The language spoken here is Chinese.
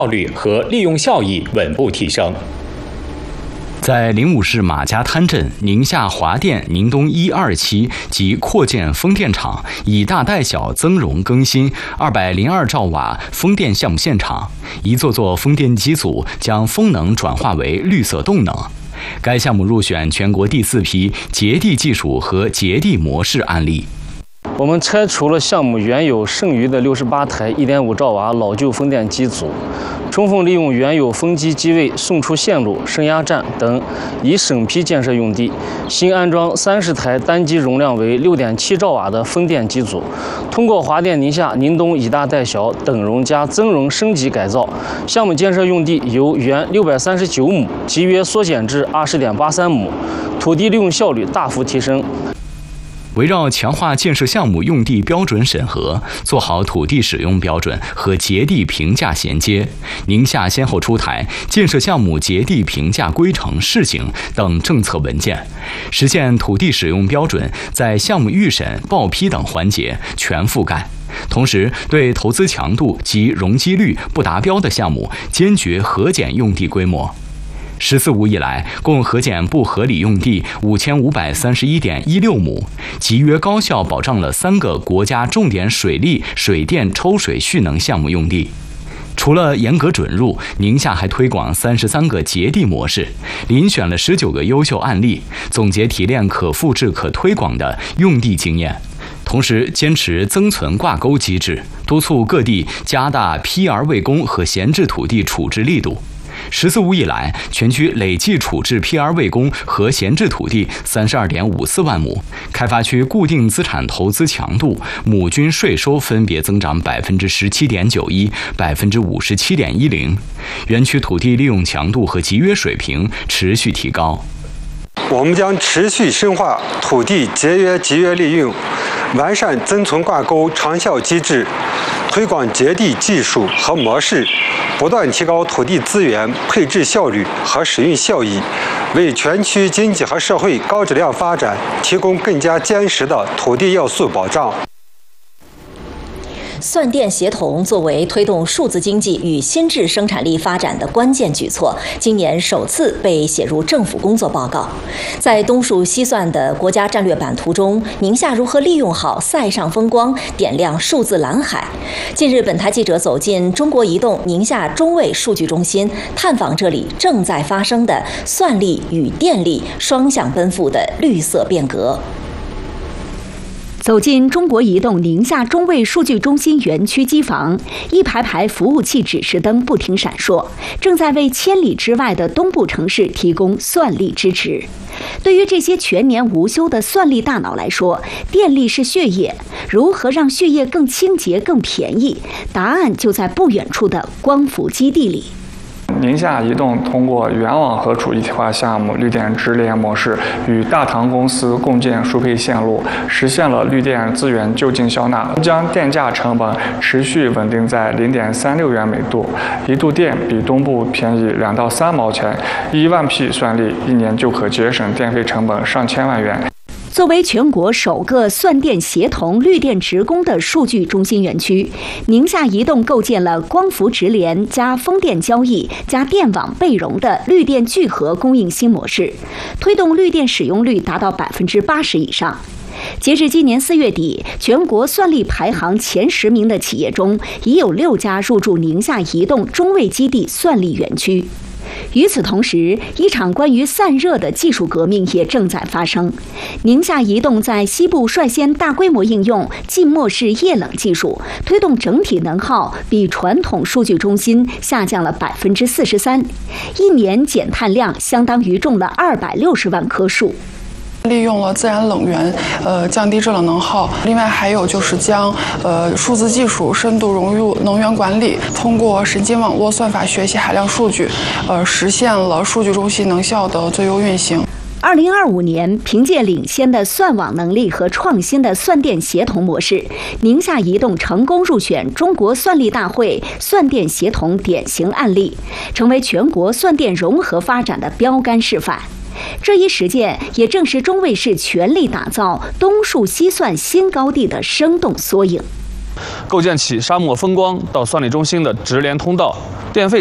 效率和利用效益稳步提升。 在灵武市马家滩镇宁夏华电宁东1、2期及扩建风电场以大带小增容更新202兆瓦风电项目现场，一座座风电机组将风能转化为绿色动能。该项目入选全国第4批节地技术和节地模式案例。 我们拆除了项目原有剩余的68台1.5兆瓦老旧风电机组，充分利用原有风机机位、送出线路、升压站等已审批建设用地，新安装30台单机容量为6.7兆瓦的风电机组。通过华电宁夏宁东以大带小等容加增容升级改造，项目建设用地由原639亩集约缩减至20.83亩，土地利用效率大幅提升。 围绕强化建设项目用地标准审核，做好土地使用标准和节地评价衔接，宁夏先后出台建设项目节地评价规程试行等政策文件，实现土地使用标准在项目预审、报批等环节全覆盖。同时，对投资强度及容积率不达标的项目，坚决核减用地规模。“14五”以来，共核减不合理用地5531.16亩，集约高效保障了3个国家重点水利、水电抽水蓄能项目用地。除了严格准入，宁夏还推广33个节地模式，遴选了19个优秀案例，总结提炼可复制、可推广的用地经验。同时，坚持增存挂钩机制，督促各地加大批而未供和闲置土地处置力度。“14五”以来，全区累计处置批而未供和闲置土地32.54万亩，开发区固定资产投资强度、亩均税收分别增长17.91%、57.10%，园区土地利用强度和集约水平持续提高。 我们将持续深化土地节约集约利用，完善增存挂钩长效机制，推广节地技术和模式，不断提高土地资源配置效率和使用效益，为全区经济和社会高质量发展提供更加坚实的土地要素保障。 算电协同作为推动数字经济与新质生产力发展的关键举措，今年首次被写入政府工作报告。在东数西算的国家战略版图中，宁夏如何利用好塞上风光，点亮数字蓝海？近日，本台记者走进中国移动宁夏中卫数据中心，探访这里正在发生的算力与电力双向奔赴的绿色变革。 走进中国移动宁夏中卫数据中心园区机房，一排排服务器指示灯不停闪烁，正在为千里之外的东部城市提供算力支持。对于这些全年无休的算力大脑来说，电力是血液，如何让血液更清洁、更便宜？答案就在不远处的光伏基地里。 宁夏移动通过原网和储一体化项目绿电直连模式，与大唐公司共建输配线路，实现了绿电资源就近消纳，将电价成本持续稳定在0.36元每度，一度电比东部便宜2到3毛钱，1万匹算力1年就可节省电费成本上千万元。 作为全国首个算电协同绿电职工的数据中心园区，宁夏移动构建了光伏直连加风电交易加电网备容的绿电聚合供应新模式，推动绿电使用率达到80%以上。截至今年4月底，全国算力排行前10名的企业中，已有6家入驻宁夏移动中卫基地算力园区。与此同时，一场关于散热的技术革命也正在发生。宁夏移动在西部率先大规模应用浸没式液冷技术，推动整体能耗比传统数据中心下降了43%，一年减碳量相当于种了260万棵树。 利用了自然冷源，降低制冷能耗。另外还有就是将数字技术深度融入能源管理，通过神经网络算法学习海量数据，实现了数据中心能效的最优运行。 2025年，凭借领先的算网能力和创新的算电协同模式，宁夏移动成功入选中国算力大会算电协同典型案例，成为全国算电融合发展的标杆示范。这一实践也正是中卫市全力打造东数西算新高地的生动缩影。 构建起沙漠风光到算力中心的直连通道，电费